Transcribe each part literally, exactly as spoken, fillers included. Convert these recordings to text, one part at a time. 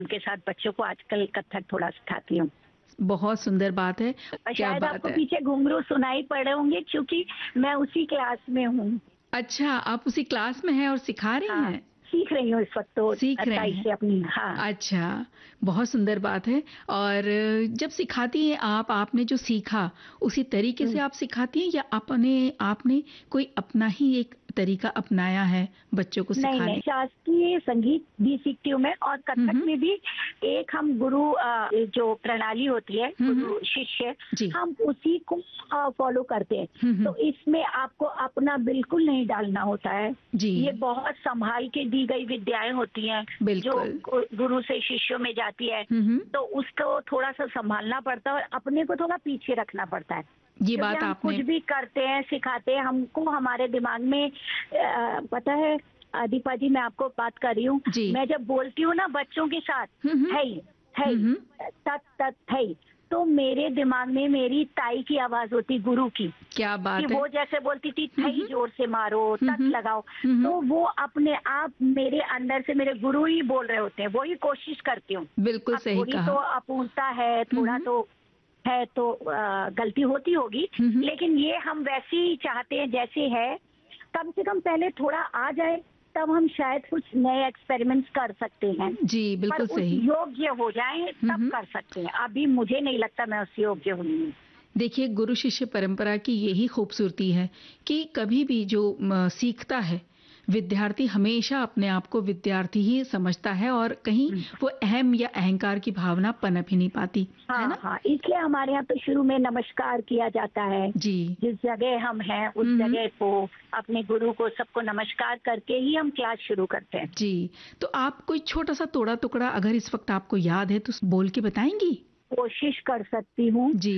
उनके साथ बच्चों को आजकल कथक थोड़ा सिखाती हूँ। बहुत सुंदर बात है। और क्या शायद बात आपको है। पीछे घुंघरू सुनाई पड़े होंगे क्योंकि मैं उसी क्लास में हूँ। अच्छा, आप उसी क्लास में हैं और सिखा रही हाँ, हैं? सीख रही हूँ इस वक़्त तो सीख रही अट्ठाईस हैं। से अपनी हाँ। अच्छा, बहुत सुंदर बात है। और जब सिखाती हैं आप, आपने जो सीखा उसी तरीके से हुँ। आप सिखाती हैं या अपने आपने कोई अपना ही एक तरीका अपनाया है बच्चों को नहीं, नहीं, सिखाने? शास्त्रीय संगीत भी सीखती हूँ मैं और हुँ, कथक हुँ। में भी एक हम गुरु अ, जो प्रणाली होती है, हुँ, हुँ। गुरु शिष्य, जी। हम उसी को अ, फ़ॉलो करते हैं। हुँ, हुँ। तो इसमें आपको अपना बिल्कुल नहीं डालना होता है। जी। ये बहुत सँभाल के दी गई विद्याएँ होती हैं, जो बिल्कुल। गु गुरु से शिष्यों में जाती है, हुँ, हुँ। तो उसको थोड़ा-सा सँभालना पड़ता है और अपने को थोड़ा पीछे रखना पड़ता है। ये क्योंकि बात हम कुछ आपने भी करते हैं, सिखाते हैं, हमको हमारे दिमाग में अ, पता है अ, दीपा जी मैं आपको बात कर रही हूँ, जी। मैं जब बोलती हूँ ना बच्चों के साथ, हुँ, हुँ। है, है, हुँ, हुँ। तत, तत, है, तो मेरे दिमाग में मेरी ताई की आवाज़ होती गुरु की, क्या कि बात है। वो जैसे बोलती थी हुँ, थई हुँ। जोर से मारो, हुँ, तत हुँ। लगाओ, हुँ, हुँ। तो वो अपने आप मेरे अंदर से मेरे गुरु ही बोल रहे होते हैं, वो ही कोशिश करती हूँ। बिल्कुल अब सही थोड़ी तो कहा। अपूर्णता है, हुँ, थोड़ा हुँ। तो है तो अ, गलती होती होगी, हुँ, हुँ। लेकिन ये हम वैसे ही चाहते हैं जैसे है, कम से कम पहले थोड़ा आ जाए, तब हम शायद कुछ नए एक्सपेरिमेंट्स कर सकते हैं। जी, पर बिल्कुल उस सही। योग्य हो जाएँ हुँ, तब हुँ। कर सकते हैं। अभी मुझे नहीं लगता मैं उस योग्य हुई हूँ। देखिए, गुरु शिष्य परंपरा की यही खूबसूरती है कि कभी भी जो म सीखता है, विद्यार्थी हमेशा अपने आप को विद्यार्थी ही समझता है और कहीं हुँ। वो अहम या अहंकार की भावना पनप ही नहीं पाती, है हाँ, ना? हाँ, इसलिए हमारे यहाँ तो शुरू में नमस्कार किया जाता है। जी। जिस जगह हम हैं, उस हुँ, हुँ। जगह को, अपने गुरु को, सबको नमस्कार करके ही हम क्लास शुरू करते हैं। जी, तो आप कोई छोटा-सा तोड़ा-टुकड़ा अगर इस वक़्त आपको याद है तो स बोल के बताएँगी? कोशिश कर सकती हूँ जी।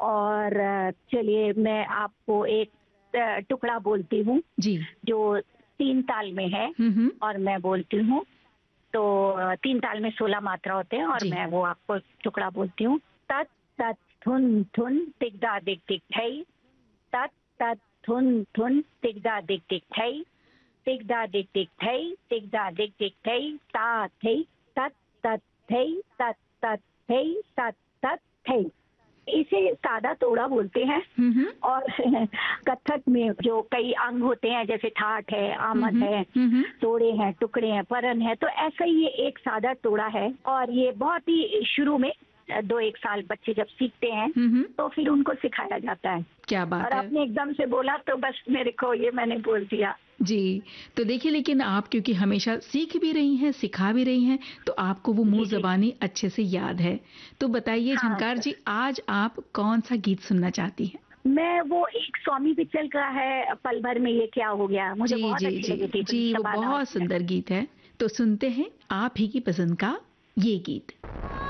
और अ, चलिए मैं आपको एक अ, टुकड़ा बोलती हूँ, जी। जो तीन ताल में है हुँ, हुँ। और मैं बोलती हूँ। तो अ, तीन ताल में सोलह मात्रा होते हैं और जी। मैं वो आपको टुकड़ा बोलती हूँ। तत, तत, थुन, थुन, तिग्दा, दिग, दिग, ठई। तत, तत, थुन, थुन, तिग्दा, दिग, दिग, ठई। तिग्दा, दिग, दिग, ठई, तिग्दा, दिग, दिग, ठई, ता, थई, तत, तत, थई, तत, तत, थई, तत, तत, थई। इसे सादा तोड़ा बोलते हैं हुँ, हुँ। और कथक में जो कई अंग होते हैं जैसे ठाठ है, हुँ, आमद हुँ। है, हुँ, हुँ। तोड़े हैं, टुकड़े हैं, परन है, तो ऐसा ही ये एक सादा तोड़ा है और ये बहुत ही शुरू में अ, दो एक साल बच्चे जब सीखते हैं, हुँ, हुँ। तो फिर उनको सिखाया जाता है क्या और बात है। आपने एकदम से बोला तो बस मेरे को ये मैंने बोल दिया। जी, तो देखिए लेकिन आप क्योंकि हमेशा सीख भी रही हैं, सिखा भी रही हैं, तो आपको वो मुँह जी, जी। ज़बानी अच्छे से याद है। तो बताइए हाँ, झंकार जी, आज आप कौन-सा गीत सुनना चाहती हैं? मैं वो एक स्वामी पिक्चर का है पल भर में ये क्या हो गया, मुझे जी, बहुत जी, अच्छी जी। लगी थी फिल्म जी, वो शबाना बहुत आज़मी में। सुंदर गीत है। तो सुनते हैं आप ही की पसंद का ये गीत।